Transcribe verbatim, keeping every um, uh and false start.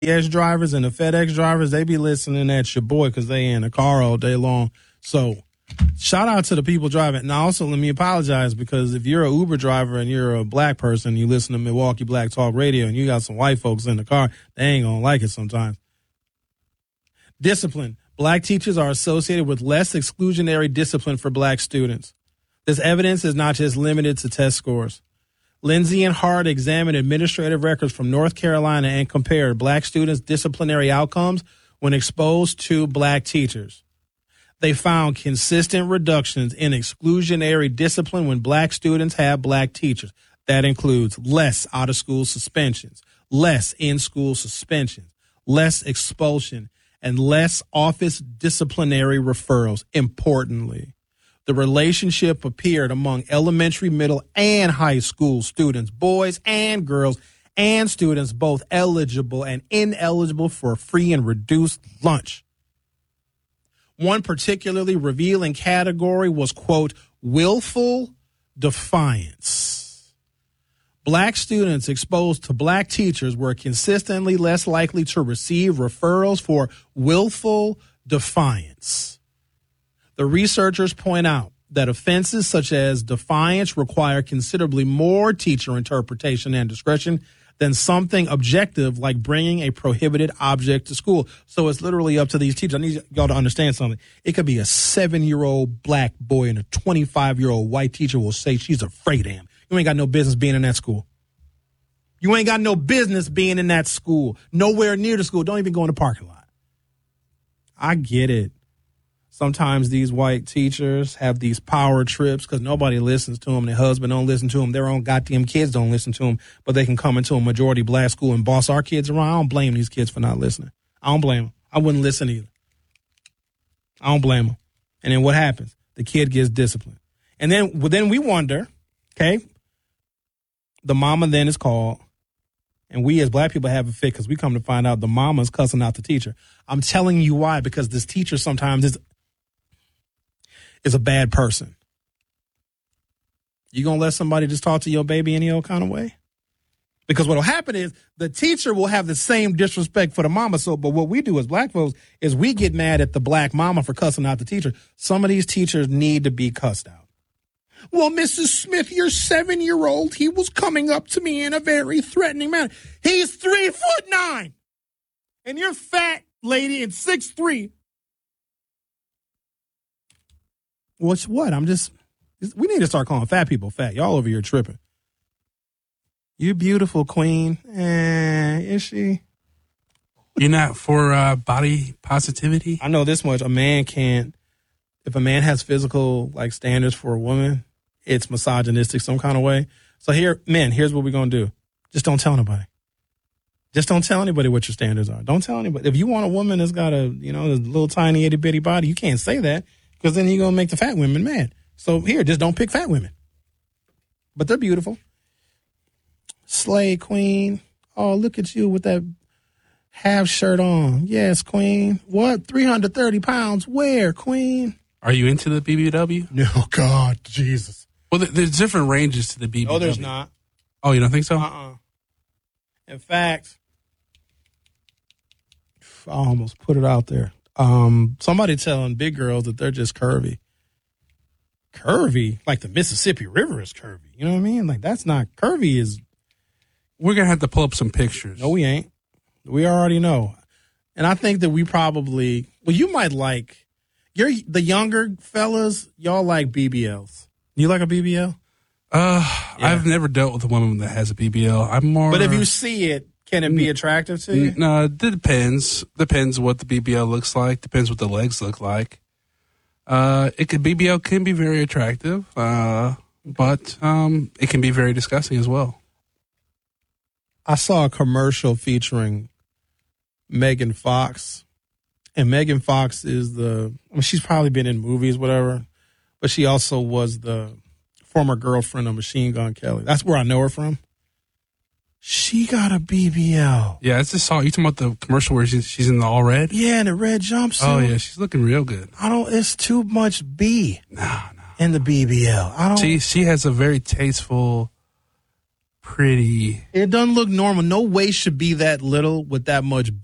U P S drivers and the FedEx drivers, they be listening at your boy because they in the car all day long. So shout out to the people driving. And also, let me apologize because if you're an Uber driver and you're a black person, you listen to Milwaukee Black Talk Radio and you got some white folks in the car, they ain't going to like it sometimes. Discipline. Black teachers are associated with less exclusionary discipline for black students. This evidence is not just limited to test scores. Lindsay and Hart examined administrative records from North Carolina and compared black students' disciplinary outcomes when exposed to black teachers. They found consistent reductions in exclusionary discipline when black students have black teachers. That includes less out-of-school suspensions, less in-school suspensions, less expulsion, and less office disciplinary referrals. Importantly, the relationship appeared among elementary, middle, and high school students, boys and girls, and students both eligible and ineligible for free and reduced lunch. One particularly revealing category was, quote, willful defiance. Black students exposed to black teachers were consistently less likely to receive referrals for willful defiance. The researchers point out that offenses such as defiance require considerably more teacher interpretation and discretion than something objective like bringing a prohibited object to school. So it's literally up to these teachers. I need y'all to understand something. It could be a seven-year-old black boy and a twenty-five-year-old white teacher will say she's afraid of him. You ain't got no business being in that school. You ain't got no business being in that school. Nowhere near the school. Don't even go in the parking lot. I get it. Sometimes these white teachers have these power trips because nobody listens to them. Their husband don't listen to them. Their own goddamn kids don't listen to them. But they can come into a majority black school and boss our kids around. I don't blame these kids for not listening. I don't blame them. I wouldn't listen either. I don't blame them. And then what happens? The kid gets disciplined. And then, well, then we wonder, okay, the mama then is called. And we as black people have a fit because we come to find out the mama's cussing out the teacher. I'm telling you why, because this teacher sometimes is is a bad person. You going to let somebody just talk to your baby any old kind of way? Because what will happen is the teacher will have the same disrespect for the mama. So, but what we do as black folks is we get mad at the black mama for cussing out the teacher. Some of these teachers need to be cussed out. Well, Missus Smith, your seven-year-old, he was coming up to me in a very threatening manner. He's three foot nine. And you're fat, lady, and six three. What's what? I'm just, we need to start calling fat people fat. Y'all over here tripping. You beautiful queen. Eh, is she? You're not for uh, body positivity? I know this much. A man can't, if a man has physical like standards for a woman, it's misogynistic some kind of way. So here, men, here's what we're going to do. Just don't tell nobody. Just don't tell anybody what your standards are. Don't tell anybody. If you want a woman that's got a, you know, a little tiny itty bitty body, you can't say that. Because then you're going to make the fat women mad. So here, just don't pick fat women. But they're beautiful. Slay queen. Oh, look at you with that half shirt on. Yes, queen. What? three hundred thirty pounds. Where, queen? Are you into the B B W? No, God, Jesus. Well, there's different ranges to the B B W. No, there's not. Oh, you don't think so? Uh-uh. In fact, I almost put it out there. Um, somebody telling big girls that they're just curvy. Curvy? Like the Mississippi River is curvy. You know what I mean? Like that's not curvy is. We're going to have to pull up some pictures. No, we ain't. We already know. And I think that we probably, well, you might like, you're the younger fellas, y'all like B B Ls. You like a B B L? Uh, Yeah. I've never dealt with a woman that has a B B L. I'm more. But if you see it, can it be attractive to you? No, it depends. Depends what the B B L looks like. Depends what the legs look like. Uh, it could B B L can be very attractive, uh, but um, it can be very disgusting as well. I saw a commercial featuring Megan Fox, and Megan Fox is the, I mean, she's probably been in movies, whatever, but she also was the former girlfriend of Machine Gun Kelly. That's where I know her from. She got a B B L. Yeah, I just saw, you talking about the commercial where she's, she's in the all red? Yeah, in a red jumpsuit. Oh, yeah, she's looking real good. I don't, it's too much B No, no. in the B B L. I don't. She, she has a very tasteful pretty. It doesn't look normal. No waist should be that little with that much